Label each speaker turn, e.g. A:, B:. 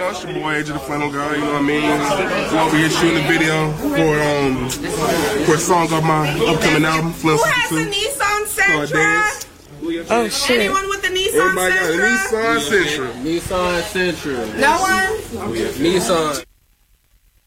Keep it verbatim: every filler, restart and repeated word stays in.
A: know, it's your boy, A J the Flannel Guy, you know what I mean? I'm over here shooting a video for um for a song off my upcoming album, Flannel
B: Who has a Nissan Sentra?
C: Oh, shit.
B: Anyone with a Nissan
A: Everybody
B: Sentra?
A: got a Nissan Sentra.
D: Nissan Sentra.
B: No one?
D: Nissan.